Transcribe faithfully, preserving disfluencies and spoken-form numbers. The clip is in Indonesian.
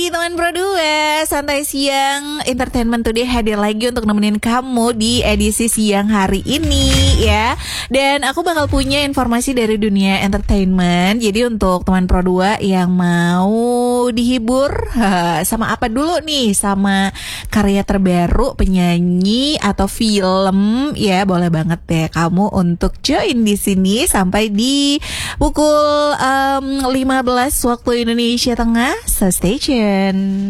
Teman Pro dua, Santai Siang Entertainment Today hadir lagi untuk nemenin kamu di edisi siang hari ini ya. Dan aku bakal punya informasi dari dunia entertainment. Jadi untuk teman Pro dua yang mau dihibur sama apa dulu nih? Sama karya terbaru penyanyi atau film ya, boleh banget deh kamu untuk join di sini sampai di pukul um, lima belas waktu Indonesia Tengah. So stay tuned.